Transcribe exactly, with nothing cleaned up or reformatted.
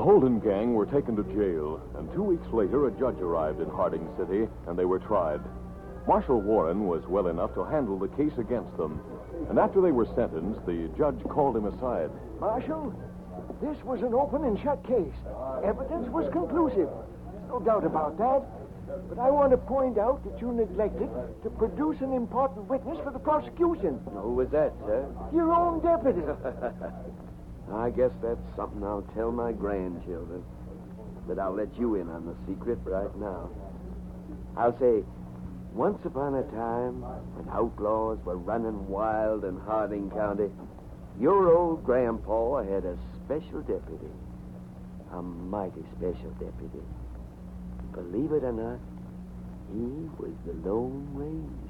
Holden gang were taken to jail, and two weeks later a judge arrived in Harding City, and they were tried. Marshal Warren was well enough to handle the case against them, and after they were sentenced, the judge called him aside. Marshal, this was an open and shut case. Evidence was conclusive. No doubt about that. But I want to point out that you neglected to produce an important witness for the prosecution. Who was that, sir? Your own deputy. I guess that's something I'll tell my grandchildren. But I'll let you in on the secret right now. I'll say, once upon a time, when outlaws were running wild in Harding County, your old grandpa had a special deputy. A mighty special deputy. Believe it or not, he was the Lone Ranger.